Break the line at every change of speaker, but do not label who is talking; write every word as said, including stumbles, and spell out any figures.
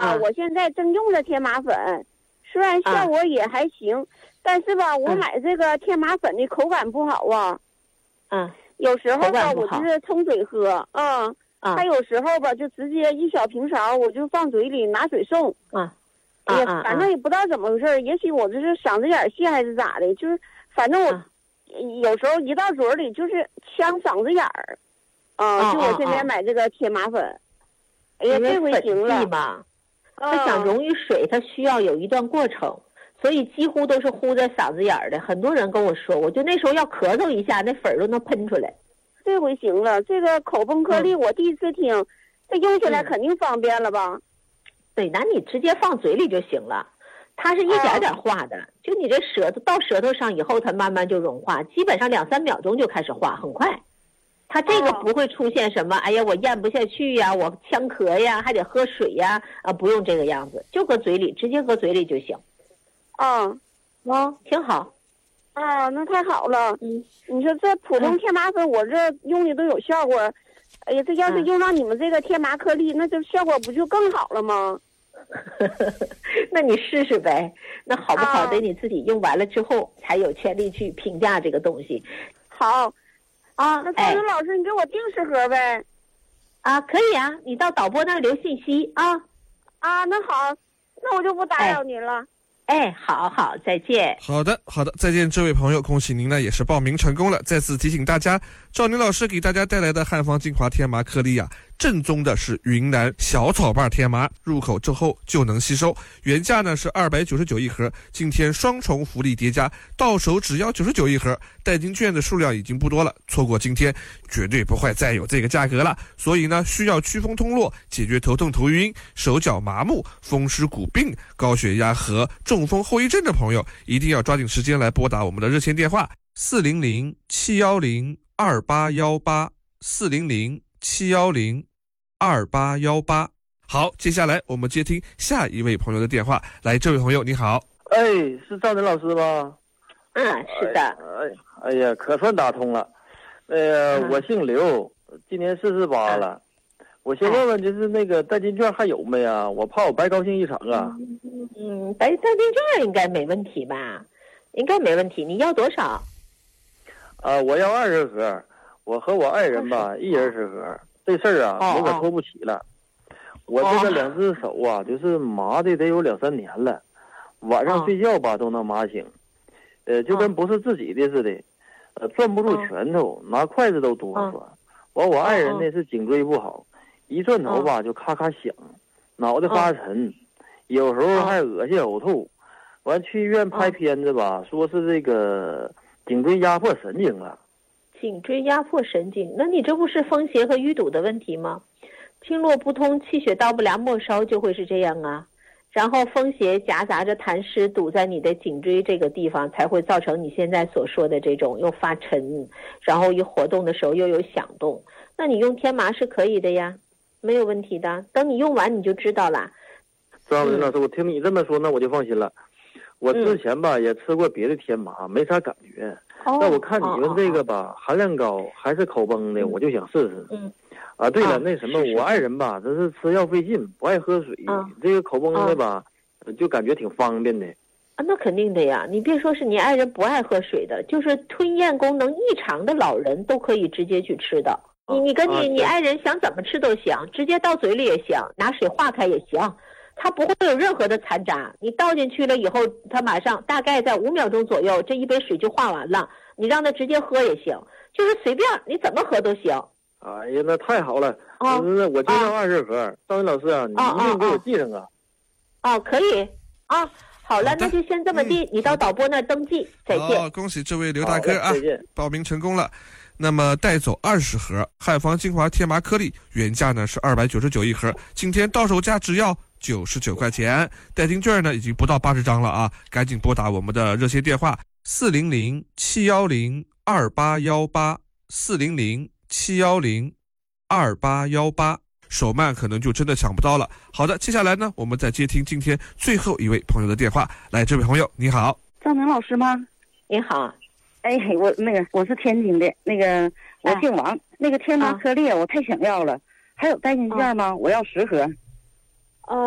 啊，我现在正用着天麻粉，虽然效果也还行，啊、但是吧，我买这个天麻粉的口感不好啊。
嗯，
有时候吧，我就是冲水喝，嗯，
啊，
还有时候吧，就直接一小平勺，我就放嘴里拿水送。
啊，
哎呀，反正也不知道怎么回事，也许我这是嗓子眼细还是咋的，就是反正我、啊、有时候一到嘴里就是呛嗓子眼儿。啊，就我现在买这个天麻粉。哎呀，这回行了
嘛。它想溶于水，它需要有一段过程，所以几乎都是糊在嗓子眼儿的。很多人跟我说，我就那时候要咳嗽一下，那粉儿都能喷出来。
这回行了，这个口崩颗粒我第一次听，这用起来肯定方便了吧？
嗯、对，那你直接放嘴里就行了。它是一点点化的，哦、就你这舌头到舌头上以后，它慢慢就融化，基本上两三秒钟就开始化，很快。它这个不会出现什么，哦、哎呀，我咽不下去呀，我呛咳呀，还得喝水呀，啊，不用这个样子，就搁嘴里，直接搁嘴里就行。
嗯，
哦，挺好。
啊，那太好了。嗯，你说这普通天麻粉，我这用的都有效果。嗯、哎呀，这要是用到你们这个天麻颗粒，那这效果不就更好了吗？
那你试试呗。那好不好，得你自己用完了之后才有权利去评价这个东西。
好。啊，那赵云老师，你给我定十盒呗？
啊，可以啊，你到导播那儿留信息啊。
啊，那好，那我就不打扰您了。
哎，好好，再见。
好的，好的，再见，这位朋友，恭喜您呢，也是报名成功了。再次提醒大家，赵宁老师给大家带来的汉方精华天麻颗粒啊，正宗的是云南小草瓣天麻，入口之后就能吸收。原价呢是二百九十九一盒，今天双重福利叠加，到手只要九十九一盒，代金券的数量已经不多了，错过今天绝对不会再有这个价格了。所以呢，需要祛风通络、解决头痛头晕、手脚麻木、风湿骨病、高血压和中风后遗症的朋友，一定要抓紧时间来拨打我们的热线电话四零零七一零二八一八四零零七一零二八一八。好，接下来我们接听下一位朋友的电话。来，这位朋友你好。
哎，是赵林老师吧？
嗯，是的。
哎，哎呀，可算打通了。呃，嗯、我姓刘，今年四十八了。嗯我先问问，就是那个代金券还有没呀？我怕我白高兴一场啊。
嗯，白代金券应该没问题吧？应该没问题。你要多少？
啊，我要二十盒。我和我爱人吧，一人十盒。这事儿啊，哦、我可拖不起了。我这个两只手啊，就是麻的得有两三年了，晚上睡觉吧都能麻醒。呃，就跟不是自己的似的，呃，攥不住拳头，拿筷子都哆嗦。完，我爱人呢是颈椎不好。一转头吧，就咔咔响，脑袋发沉，有时候还恶心呕吐。完去医院拍片子吧，说是这个颈椎压迫神经了。
颈椎压迫神经，那你这不是风邪和淤堵的问题吗？经络不通，气血到不了末梢就会是这样啊。然后风邪夹杂着痰湿堵在你的颈椎这个地方，才会造成你现在所说的这种又发沉，然后一活动的时候又有响动。那你用天麻是可以的呀。没有问题的，等你用完你就知道了。
张林老师，我听你这么说，那我就放心了。我之前吧、嗯、也吃过别的天麻，没啥感觉。哦、那我看你们这个吧、哦、含量高，还是口崩的，嗯、我就想试试。嗯。啊，对了，啊、那什么，我爱人吧，这是吃药费劲，不爱喝水。啊、这个口崩的吧，啊、就感觉挺方便的。
啊，那肯定的呀！你别说是你爱人不爱喝水的，就是吞咽功能异常的老人都可以直接去吃的。你你跟你、啊、你爱人想怎么吃都行，直接倒嘴里也行，拿水化开也行，它不会有任何的残渣。你倒进去了以后，它马上大概在五秒钟左右，这一杯水就化完了。你让它直接喝也行，就是随便你怎么喝都行。
哎呀，那太好了！啊，我就要二十盒。赵云老师啊，你一定给我记上啊。
哦，可以啊。好了，那就先这么地，嗯、你到导播那儿登记。再见。
好，恭喜这位刘大哥啊，报名成功了。那么带走二十盒汉方精华天麻颗粒，原价呢是二百九十九一盒，今天到手价只要九十九块钱，代金券呢已经不到八十张了啊！赶紧拨打我们的热线电话四零零七一零二八一八四零零七一零二八一八，手慢可能就真的抢不到了。好的，接下来呢，我们再接听今天最后一位朋友的电话。来，这位朋友你好。
张明老师吗？
你好。
哎，我那个我是天津的，那个我姓王，啊、那个天麻颗粒我太想要了，啊、还有代金券吗？啊、我要十盒。